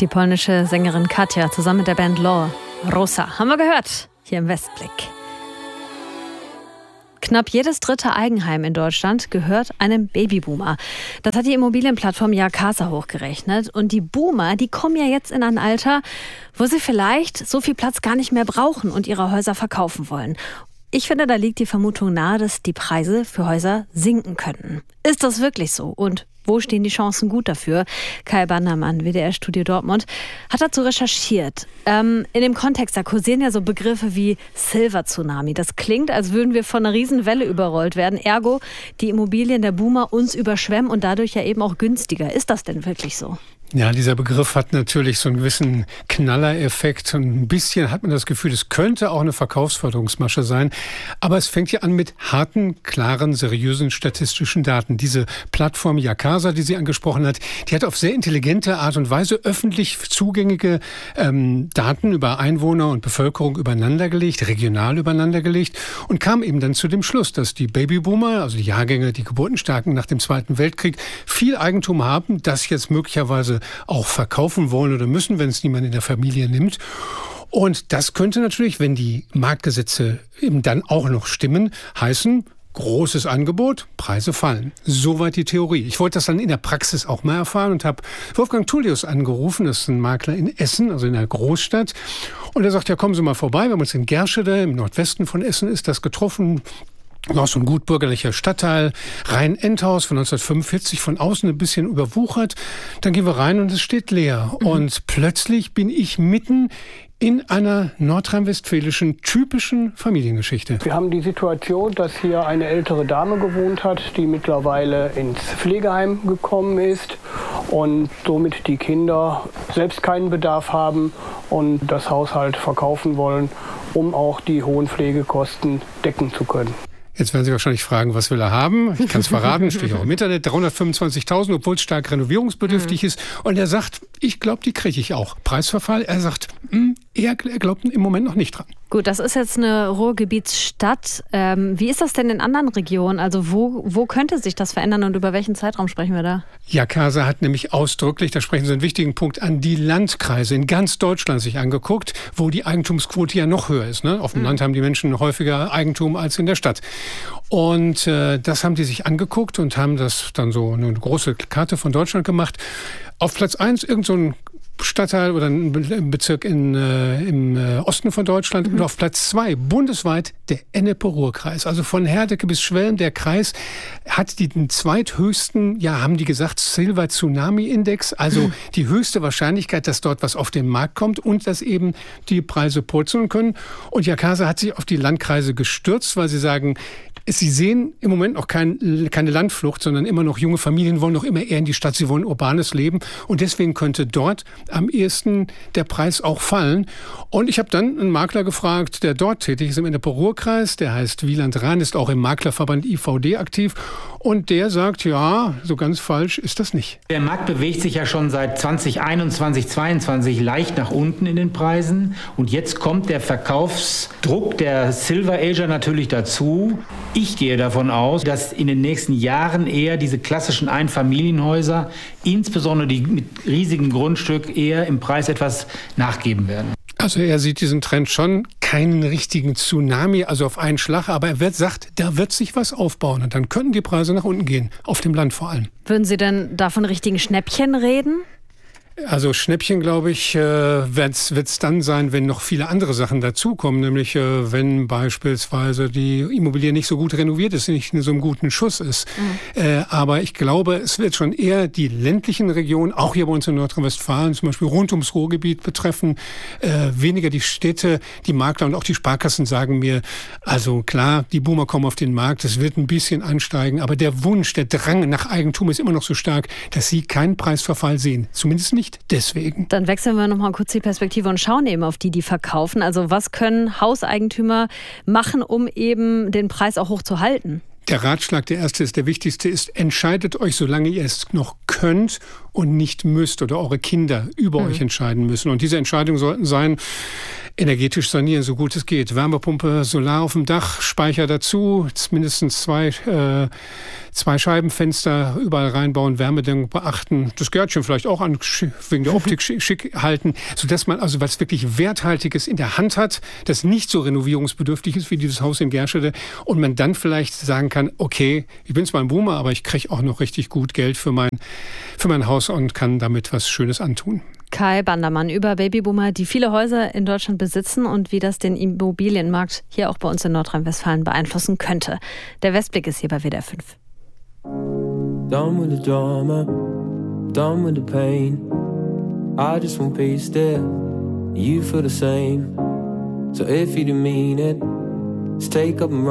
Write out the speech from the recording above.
Die polnische Sängerin Katja zusammen mit der Band Law. Rosa haben wir gehört, hier im Westblick. Knapp jedes dritte Eigenheim in Deutschland gehört einem Babyboomer. Das hat die Immobilienplattform Jacasa hochgerechnet. Und die Boomer, die kommen ja jetzt in ein Alter, wo sie vielleicht so viel Platz gar nicht mehr brauchen und ihre Häuser verkaufen wollen. Ich finde, da liegt die Vermutung nahe, dass die Preise für Häuser sinken könnten. Ist das wirklich so? Und wo stehen die Chancen gut dafür? Kai Bandermann, WDR-Studio Dortmund, hat dazu recherchiert. In dem Kontext, da kursieren ja so Begriffe wie Silver-Tsunami. Das klingt, als würden wir von einer Riesenwelle überrollt werden. Ergo, die Immobilien der Boomer uns überschwemmen und dadurch ja eben auch günstiger. Ist das denn wirklich so? Ja, dieser Begriff hat natürlich so einen gewissen Knallereffekt. Und ein bisschen hat man das Gefühl, es könnte auch eine Verkaufsförderungsmasche sein. Aber es fängt ja an mit harten, klaren, seriösen statistischen Daten. Diese Plattform Jacasa, die sie angesprochen hat, die hat auf sehr intelligente Art und Weise öffentlich zugängige Daten über Einwohner und Bevölkerung übereinandergelegt, regional übereinandergelegt und kam eben dann zu dem Schluss, dass die Babyboomer, also die Jahrgänge, die Geburtenstarken nach dem Zweiten Weltkrieg, viel Eigentum haben, das jetzt möglicherweise auch verkaufen wollen oder müssen, wenn es niemand in der Familie nimmt. Und das könnte natürlich, wenn die Marktgesetze eben dann auch noch stimmen, heißen, großes Angebot, Preise fallen. Soweit die Theorie. Ich wollte das dann in der Praxis auch mal erfahren und habe Wolfgang Tullius angerufen. Das ist ein Makler in Essen, also in einer Großstadt. Und er sagt, ja, kommen Sie mal vorbei. Wir haben uns in Gerschede, im Nordwesten von Essen, ist das getroffen. Noch so ein gut bürgerlicher Stadtteil, Rhein-Endhaus von 1945, von außen ein bisschen überwuchert. Dann gehen wir rein und es steht leer. Und plötzlich bin ich mitten in einer nordrhein-westfälischen typischen Familiengeschichte. Wir haben die Situation, dass hier eine ältere Dame gewohnt hat, die mittlerweile ins Pflegeheim gekommen ist und somit die Kinder selbst keinen Bedarf haben und das Haus halt verkaufen wollen, um auch die hohen Pflegekosten decken zu können. Jetzt werden Sie wahrscheinlich fragen, was will er haben? Ich kann es verraten, steht auch im Internet, 325.000, obwohl es stark renovierungsbedürftig ist. Und er sagt, ich glaube, die kriege ich auch. Preisverfall, er sagt, er glaubt im Moment noch nicht dran. Gut, das ist jetzt eine Ruhrgebietsstadt. Wie ist das denn in anderen Regionen? Also wo könnte sich das verändern und über welchen Zeitraum sprechen wir da? Jacasa hat nämlich ausdrücklich, da sprechen Sie einen wichtigen Punkt an, die Landkreise in ganz Deutschland sich angeguckt, wo die Eigentumsquote ja noch höher ist. Ne? Auf dem Land haben die Menschen häufiger Eigentum als in der Stadt. Und das haben die sich angeguckt und haben das dann so eine große Karte von Deutschland gemacht. Auf Platz 1 irgend so ein Stadtteil oder ein Bezirk im Osten von Deutschland und auf Platz 2 bundesweit der Ennepe-Ruhr-Kreis. Also von Herdecke bis Schwelm, der Kreis hat den zweithöchsten, ja haben die gesagt, Silver-Tsunami-Index, also die höchste Wahrscheinlichkeit, dass dort was auf den Markt kommt und dass eben die Preise purzeln können. Und Jacasa hat sich auf die Landkreise gestürzt, weil sie sagen, sie sehen im Moment noch keine Landflucht, sondern immer noch junge Familien wollen noch immer eher in die Stadt, sie wollen urbanes Leben und deswegen könnte dort am ehesten der Preis auch fallen. Und ich habe dann einen Makler gefragt, der dort tätig ist im Ennepe-Ruhr-Kreis, der heißt Wieland Rahn, ist auch im Maklerverband IVD aktiv und der sagt, ja, so ganz falsch ist das nicht. Der Markt bewegt sich ja schon seit 2021, 2022 leicht nach unten in den Preisen und jetzt kommt der Verkaufsdruck der Silver Ager natürlich dazu. Ich gehe davon aus, dass in den nächsten Jahren eher diese klassischen Einfamilienhäuser, insbesondere die mit riesigem Grundstück, eher im Preis etwas nachgeben werden. Also er sieht diesen Trend schon, keinen richtigen Tsunami, also auf einen Schlag, aber er sagt, da wird sich was aufbauen und dann können die Preise nach unten gehen, auf dem Land vor allem. Würden Sie denn da von richtigen Schnäppchen reden? Also Schnäppchen, glaube ich, wird's dann sein, wenn noch viele andere Sachen dazukommen, nämlich wenn beispielsweise die Immobilie nicht so gut renoviert ist, nicht in so einem guten Schuss ist. Aber ich glaube, es wird schon eher die ländlichen Regionen, auch hier bei uns in Nordrhein-Westfalen, zum Beispiel rund ums Ruhrgebiet betreffen, weniger die Städte. Die Makler und auch die Sparkassen sagen mir, also klar, die Boomer kommen auf den Markt, es wird ein bisschen ansteigen, aber der Wunsch, der Drang nach Eigentum ist immer noch so stark, dass sie keinen Preisverfall sehen, zumindest nicht deswegen. Dann wechseln wir nochmal kurz die Perspektive und schauen eben auf die verkaufen. Also was können Hauseigentümer machen, um eben den Preis auch hoch zu halten? Der Ratschlag, der erste ist, der wichtigste ist, entscheidet euch, solange ihr es noch könnt, und nicht müsst oder eure Kinder über euch entscheiden müssen. Und diese Entscheidungen sollten sein, energetisch sanieren, so gut es geht. Wärmepumpe, Solar auf dem Dach, Speicher dazu, mindestens zwei Scheibenfenster überall reinbauen, Wärmedämmung beachten, das Gärtchen vielleicht auch an, wegen der Optik schick halten, sodass man also was wirklich Werthaltiges in der Hand hat, das nicht so renovierungsbedürftig ist wie dieses Haus in Gerschede und man dann vielleicht sagen kann, okay, ich bin zwar ein Boomer, aber ich kriege auch noch richtig gut Geld für mein Haus und kann damit was Schönes antun. Kai Bandermann über Babyboomer, die viele Häuser in Deutschland besitzen und wie das den Immobilienmarkt hier auch bei uns in Nordrhein-Westfalen beeinflussen könnte. Der Westblick ist hier bei WDR 5. Done with the drama, done with the pain. I just want peace there, you feel the same. So if you didn't mean it, just take up and run.